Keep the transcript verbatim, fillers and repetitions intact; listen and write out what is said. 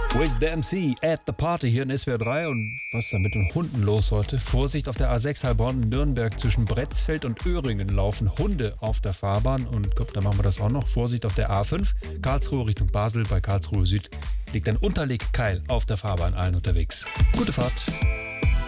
With the M C at the Party hier in S W R drei. Und was ist da mit den Hunden los heute? Vorsicht, auf der A sechs Heilbronn-Nürnberg zwischen Bretzfeld und Öhringen laufen Hunde auf der Fahrbahn. Und glaub, da machen wir das auch noch. Vorsicht auf der A fünf, Karlsruhe Richtung Basel. Bei Karlsruhe Süd liegt ein Unterlegkeil auf der Fahrbahn, allen unterwegs. Gute Fahrt.